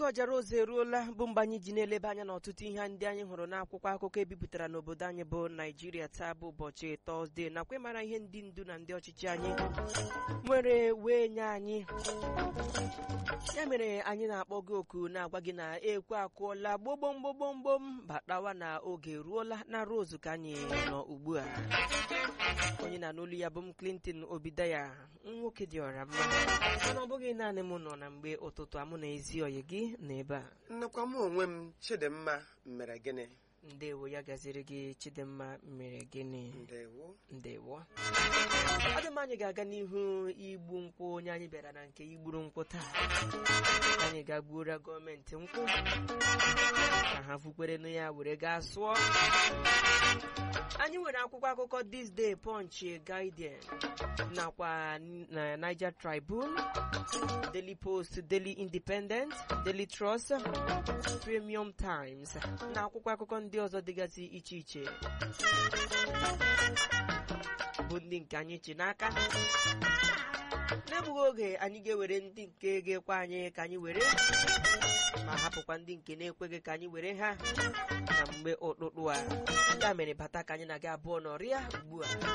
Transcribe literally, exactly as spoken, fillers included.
ọjara ozi eruola bụ mgbe anyị ji na-eleba anya n'ọtụtụ ihe ndị anyị hụrụ n'akwụkwọ akụkọ ebipụtara n'obodo anyị bụ Naijiria taa bụ ụbọchị Tọzdee, nakwa ịmara ihe ndị ndu na ndị ọchịchị anyị nwere wee nye anyị. Ya mere anyị na-akpọ gị oku na-agwa gị na ekwe akụọla gbogbomgbogbom batawa na oge eruola na Rose ka anyị nọ ugbu a. Onye na n'olu ya bụ m Clinton Obidaya, nwoke dị ọra mma, mana ọ bụghị naanị m nọ na mgbe ụtụtụ amụ na ezi oyi gị n'ebe a. Nnukwu m onwe m Chidimma mere gịnị? Ndewo, ya gaziri gị Chidimma mere gịnị? Ndewo. Ndewo. Adị m anyị ga-aga n'ihu igbu nkwụ onye anyị bịara na nke igburu nkwụ taa. Anyị ga-gbuora gọọmenti nkwụ ka ha fukwerenu ya were gaa sụọ. Anyị nwere akwụkwọ akụkọ This Day, Punch, Guardian nakwa na Niger Tribune, Daily Post, Daily Independent, Daily Trust, Premium Times na akwụkwọ akụkọ ndị ọzọ dịgasị iche iche bụ ndị nke anyị chi n'aka. N'egbughị oge anyị ga-ewere ndị nke ga-ekwe anyị ka anyị were, ma hapụkwa ndị nke na-ekweghị ka anyị were ha na mgbe ụtụtụ a. Ya mere bata ka anyị na-aga abụọ n'ọrịa ugbu a.